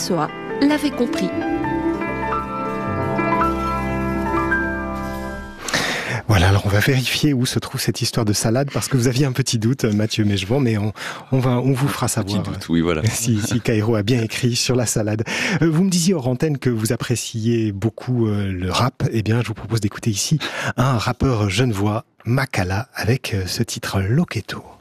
Pessoa l'avait compris. Voilà, alors on va vérifier où se trouve cette histoire de salade, parce que vous aviez un petit doute, Mathieu Mechevant, mais on vous fera savoir petit doute, oui, voilà. si Kairo a bien écrit sur la salade. Vous me disiez hors antenne que vous appréciez beaucoup le rap. Eh bien, je vous propose d'écouter ici un rappeur genevois, Makala, avec ce titre Loketo.